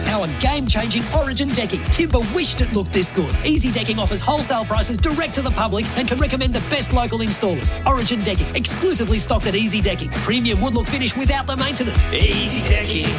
high-powered, game-changing Origin decking. Timber wished it looked this good. Easy Decking offers wholesale prices direct to the public and can recommend the best local installers. Origin Decking, exclusively stocked at Easy Decking. Premium wood look finish without the maintenance. Easy Decking,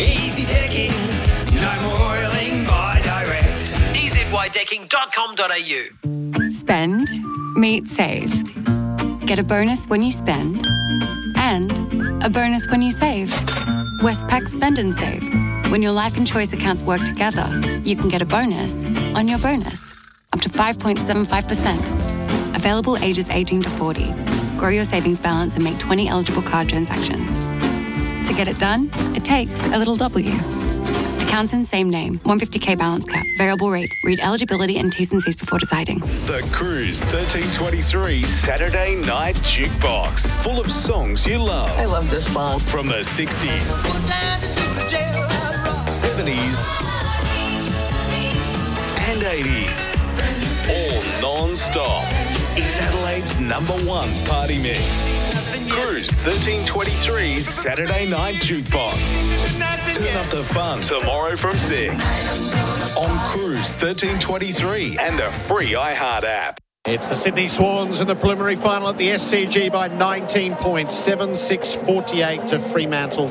no more oiling by direct. EZYDecking.com.au. Spend, meet, save. Get a bonus when you spend and a bonus when you save. Westpac Spend and Save. When your life and choice accounts work together, you can get a bonus on your bonus. Up to 5.75%. Available ages 18 to 40. Grow your savings balance and make 20 eligible card transactions. To get it done, it takes a little W. Accounts in same name. 150k balance cap. Variable rate. Read eligibility and T's and C's before deciding. The Cruise 1323 Saturday Night Jukebox. Full of songs you love. I love this song. From the 60s, 70s, and 80s. All non-stop. It's Adelaide's #1 party mix. Cruise 1323's Saturday Night Jukebox. Turn up the fun tomorrow from 6 on Cruise 1323 and the free iHeart app. It's the Sydney Swans in the preliminary final at the SCG by 19 points, 7-6-48 to Fremantle,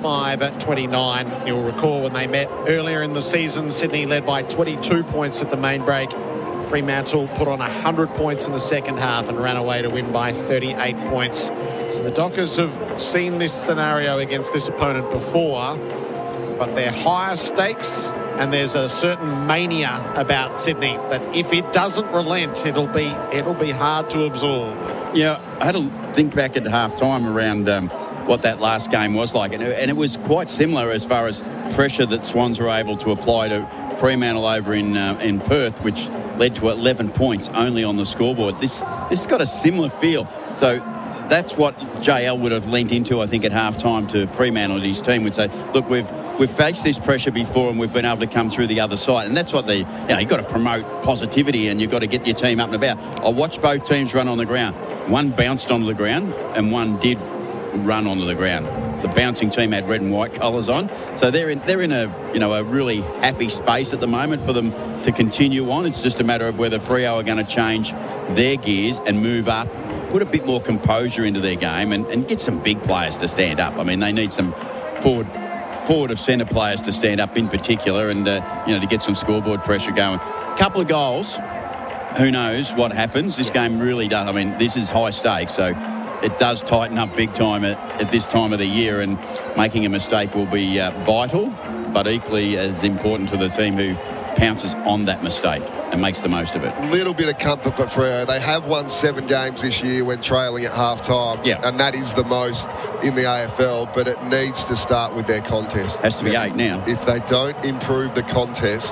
4-5-29. You'll recall when they met earlier in the season, Sydney led by 22 points at the main break. Fremantle put on 100 points in the second half and ran away to win by 38 points. So the Dockers have seen this scenario against this opponent before, but they're higher stakes and there's a certain mania about Sydney that if it doesn't relent, it'll be hard to absorb. Yeah, I had to think back at half-time around what that last game was like, and it was quite similar as far as pressure that Swans were able to apply to Fremantle over in Perth, which led to 11 points only on the scoreboard. This got a similar feel. So that's what JL would have leant into, I think, at half-time to Fremantle and his team would say, look, we've faced this pressure before and we've been able to come through the other side. And that's what you've got to promote positivity and you've got to get your team up and about. I watched both teams run on the ground. One bounced onto the ground and one did run onto the ground. The bouncing team had red and white colours on. So they're in a really happy space at the moment for them to continue on. It's just a matter of whether Freo are going to change their gears and move up, put a bit more composure into their game and get some big players to stand up. I mean, they need some forward of centre players to stand up in particular and, to get some scoreboard pressure going. Couple of goals. Who knows what happens? This game really does. I mean, this is high stakes, so it does tighten up big time at this time of the year, and making a mistake will be vital, but equally as important to the team who pounces on that mistake and makes the most of it. Little bit of comfort for Freo. They have won 7 games this year when trailing at half-time, and that is the most in the AFL, but it needs to start with their contest. Has to be 8 now. If they don't improve the contest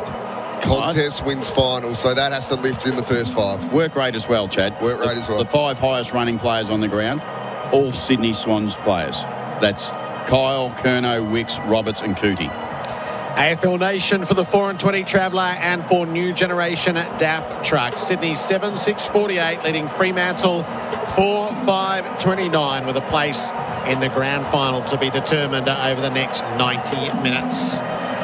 wins finals, so that has to lift in the first 5. Work rate as well, Chad. Work rate as well. The 5 highest running players on the ground, all Sydney Swans players. That's Kyle, Curnow, Wicks, Roberts and Cootie. AFL Nation for the 4-20 Traveller and for New Generation DAF Trucks. Sydney 7-6-48 leading Fremantle 4-5-29 with a place in the grand final to be determined over the next 90 minutes.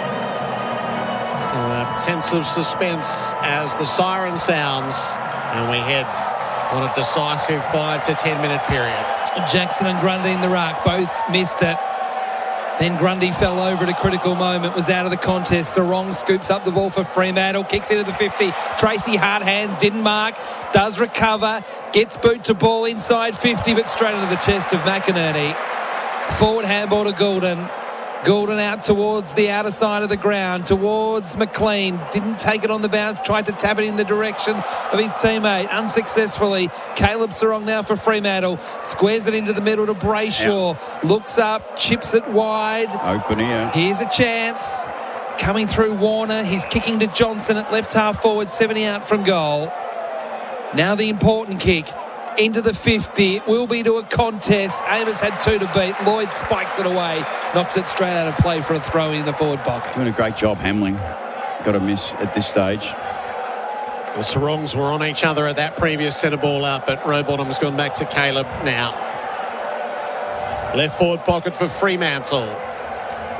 So a sense of suspense as the siren sounds and we head on a decisive 5 to 10 minute period. Jackson and Grundy in the ruck both missed it. Then Grundy fell over at a critical moment, was out of the contest. Sarong scoops up the ball for Fremantle, kicks into the 50. Tracy Harthand didn't mark, does recover, gets boot to ball inside 50, but straight into the chest of McInerney. Forward handball to Goulden. Goulden out towards the outer side of the ground, towards McLean. Didn't take it on the bounce, tried to tap it in the direction of his teammate. Unsuccessfully. Caleb Sarong now for Fremantle. Squares it into the middle to Brayshaw. Looks up, chips it wide. Open here. Here's a chance. Coming through Warner. He's kicking to Johnson at left half forward, 70 out from goal. Now the important kick. Into the 50. It will be to a contest. Amos had 2 to beat. Lloyd spikes it away. Knocks it straight out of play for a throw in the forward pocket. Doing a great job, Hamling. Got a miss at this stage. The Sarongs were on each other at that previous centre ball out, but Rowbottom's gone back to Caleb now. Left forward pocket for Fremantle.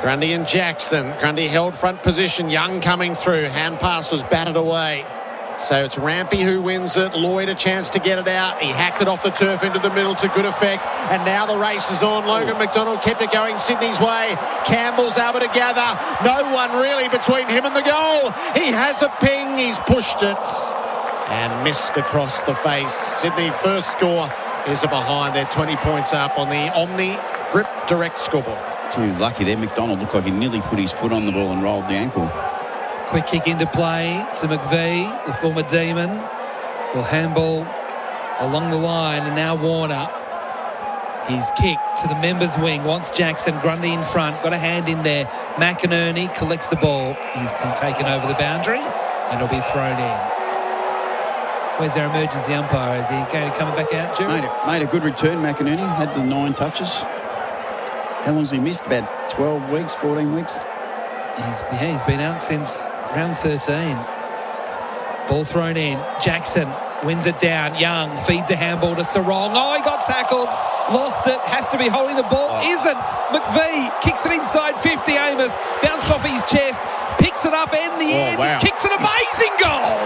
Grundy and Jackson. Grundy held front position. Young coming through. Hand pass was batted away. So it's Rampy who wins it. Lloyd a chance to get it out. He hacked it off the turf into the middle to good effect. And now the race is on. Logan McDonald kept it going Sydney's way. Campbell's able to gather. No one really between him and the goal. He has a ping. He's pushed it and missed across the face. Sydney first score is a behind. They're 20 points up on the Omni Grip Direct scoreboard. Too lucky there. McDonald looked like he nearly put his foot on the ball and rolled the ankle. Quick kick into play to McVie, the former Demon. Will handball along the line, and now Warner. He's kicked to the members' wing, wants Jackson. Grundy in front, got a hand in there. McInerney collects the ball. He's taken over the boundary, and it'll be thrown in. Where's our emergency umpire? Is he going to come back out, Jim? Made a good return, McInerney. Had the 9 touches. How long's he missed? About 12 weeks, 14 weeks? He's been out since round 13. Ball thrown in. Jackson wins it down. Young feeds a handball to Sarong. Oh, he got tackled. Lost it. Has to be holding the ball. Isn't. McVie kicks it inside 50. Amos bounced off his chest. Picks it up in the end. Wow. Kicks an amazing goal.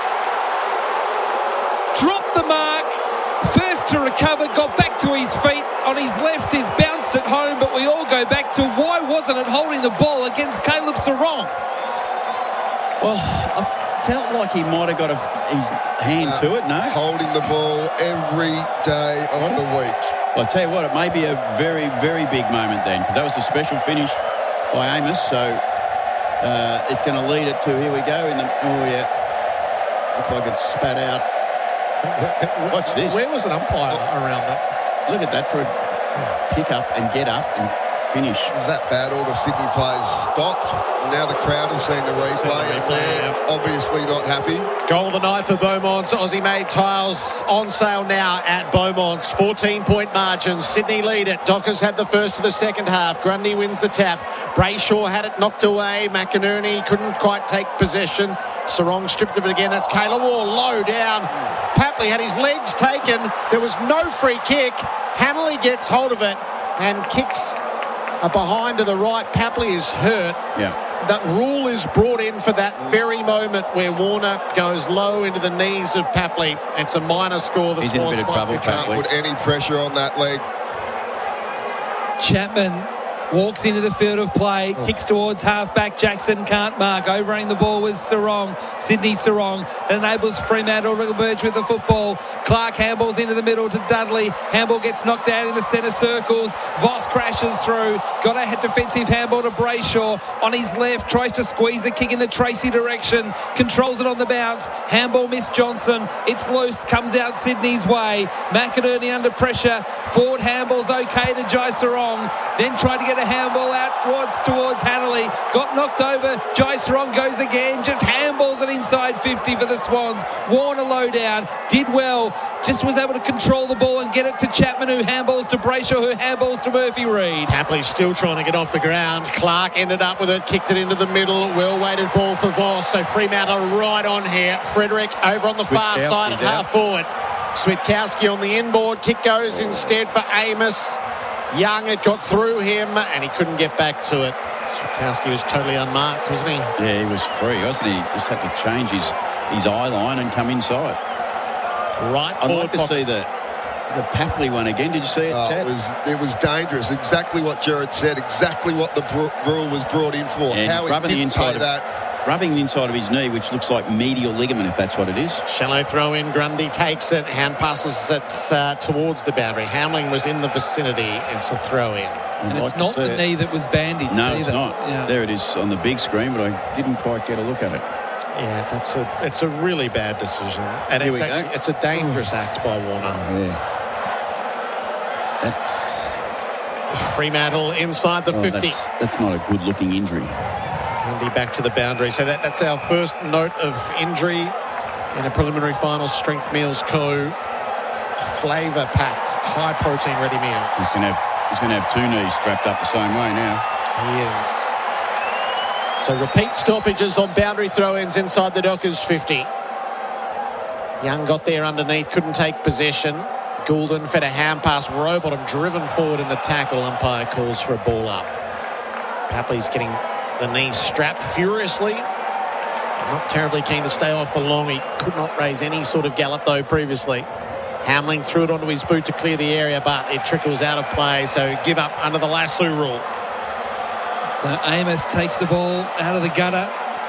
Dropped the mark. First to recover. Got back to his feet. On his left, he's bounced it home. But we all go back to why wasn't it holding the ball against Caleb Sarong? Well, I felt like he might have got his hand to it, no? Holding the ball every day of the week. Well, I'll tell you what, it may be a very, very big moment then, because that was a special finish by Amos, so it's going to lead it to, here we go, looks like it's spat out. Watch this. Where was an umpire around that? Look at that for a pick up and get up and finish. Is that bad? All the Sydney players stopped. Now the crowd have seen the replay, and they're obviously not happy. Goal of the night for Beaumont's. Aussie made tiles on sale now at Beaumont's. 14-point margin. Sydney lead it. Dockers have the first of the second half. Grundy wins the tap. Brayshaw had it knocked away. McInerney couldn't quite take possession. Sarong stripped of it again. That's Kayla Wall low down. Papley had his legs taken. There was no free kick. Hanley gets hold of it and kicks a behind to the right. Papley is hurt. Yeah. That rule is brought in for that very moment where Warner goes low into the knees of Papley. It's a minor score. He's in a bit of trouble, Can't put any pressure on that leg. Chapman walks into the field of play, kicks towards half-back. Jackson can't mark. Overrunning the ball with Sarong. Sydney Sarong. It enables Fremantle to emerge with the football. Clark handballs into the middle to Dudley. Handball gets knocked out in the centre circles. Voss crashes through. Got a defensive handball to Brayshaw. On his left, tries to squeeze a kick in the Tracy direction. Controls it on the bounce. Handball missed Johnson. It's loose. Comes out Sydney's way. McInerney under pressure. Forward handball's okay to Jai Sarong. Then tried to get a handball out towards Hanley. Got knocked over. Jai Sarong goes again. Just handballs it inside 50 for the Swans. Warner low down. Did well. Just was able to control the ball and get it to Chapman, who handballs to Brayshaw, who handballs to Murphy Reid. Papley's still trying to get off the ground. Clark ended up with it. Kicked it into the middle. Well-weighted ball for Voss. So Fremantle right on here. Frederick over on the far side at half forward. Switkowski on the inboard. Kick goes instead for Amos. Young, it got through him and he couldn't get back to it. Switkowski was totally unmarked, wasn't he? Yeah, he was free, wasn't he? Just had to change his eye line and come inside. Right I'd forward like to see the Papley one again. Did you see it, Chad? It was dangerous. Exactly what Jared said. Exactly what the rule was brought in for. Yeah, how he didn't pay that. Rubbing the inside of his knee, which looks like medial ligament, if that's what it is. Shallow throw in. Grundy takes it. Hand passes it towards the boundary. Hamling was in the vicinity. It's a throw in. And it's not the knee that was bandaged. No, either. It's not. Yeah. There it is on the big screen, but I didn't quite get a look at it. Yeah, it's a really bad decision. And it's a dangerous act by Warner. Yeah. That's Fremantle inside the 50. That's not a good-looking injury. Grundy back to the boundary. So that's our first note of injury in a preliminary final. Strength Meals Co. Flavour-packed, high-protein ready meal. He's going to have 2 knees strapped up the same way now. He is. So repeat stoppages on boundary throw-ins inside the Dockers 50. Young got there underneath, couldn't take possession. Goulden fed a hand pass. Rowbottom driven forward in the tackle. Umpire calls for a ball up. Papley's getting the knee strapped furiously. Not terribly keen to stay off for long. He could not raise any sort of gallop, though, previously. Hamling threw it onto his boot to clear the area, but it trickles out of play, so give up under the lasso rule. So Amos takes the ball out of the gutter.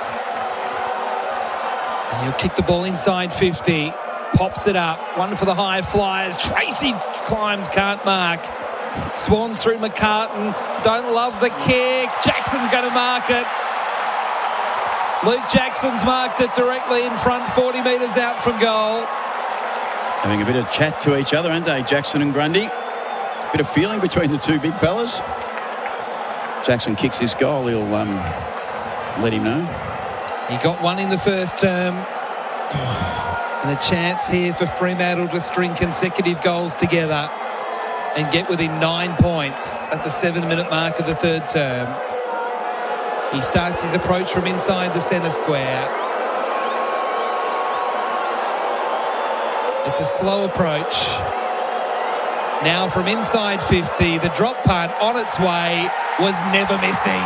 And he'll kick the ball inside 50. Pops it up. One for the high flyers. Tracy climbs, can't mark. Swans through McCartan. Don't love the kick. Jackson's going to mark it. Luke Jackson's marked it directly in front, 40 metres out from goal. Having a bit of chat to each other, aren't they, Jackson and Grundy? A bit of feeling between the two big fellas. Jackson kicks his goal, he'll let him know. He got one in the first term. And a chance here for Fremantle to string consecutive goals together and get within 9 points at the 7-minute mark of the third term. He starts his approach from inside the centre square. It's a slow approach. Now from inside 50, the drop punt on its way was never missing.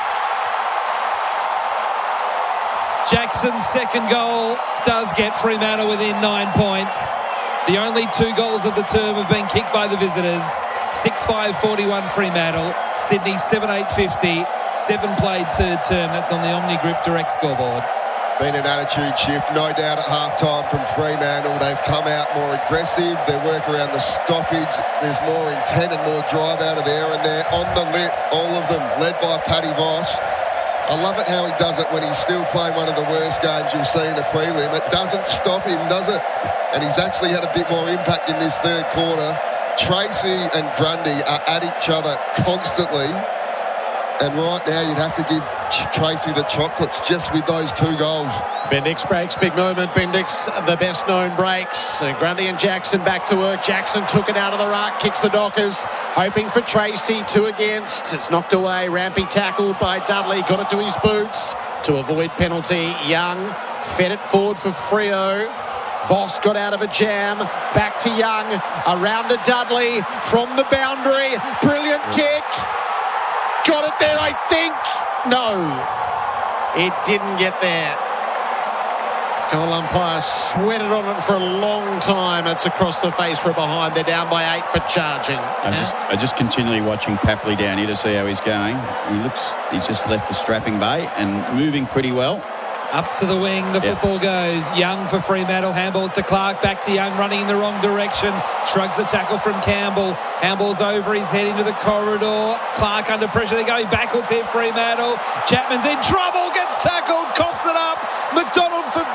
Jackson's second goal does get Fremantle within 9 points. The only 2 goals of the term have been kicked by the visitors. 6-5-41 Fremantle. Sydney 7-8-50. 7 played third term. That's on the Omni Group Direct scoreboard. Been an attitude shift, no doubt, at half-time from Fremantle. They've come out more aggressive. Their work around the stoppage, there's more intent and more drive out of there, and they're on the lit, all of them, led by Paddy Voss. I love it how he does it when he's still playing one of the worst games you'll see in a prelim. It doesn't stop him, does it? And he's actually had a bit more impact in this third quarter. Tracy and Grundy are at each other constantly. And right now you'd have to give Tracy the chocolates just with those 2 goals. Bendix breaks, big moment. Bendix, the best known breaks. Grundy and Jackson back to work. Jackson took it out of the ruck, kicks the Dockers, hoping for Tracy. 2 against. It's knocked away. Rampy tackled by Dudley. Got it to his boots to avoid penalty. Young fed it forward for Freo. Voss got out of a jam. Back to Young. Around to Dudley from the boundary. Brilliant kick. Got it there, I think. No, it didn't get there. Goal umpire sweated on it for a long time. It's across the face for a behind. They're down by 8, but charging. I just continually watching Papley down here to see how he's going. He's just left the strapping bay and moving pretty well. Up to the wing, the football goes. Young for Fremantle, handballs to Clark, back to Young, running in the wrong direction. Shrugs the tackle from Campbell. Handballs over his head into the corridor. Clark under pressure, they're going backwards here, Fremantle. Chapman's in trouble, gets tackled, coughs it up. McDonald for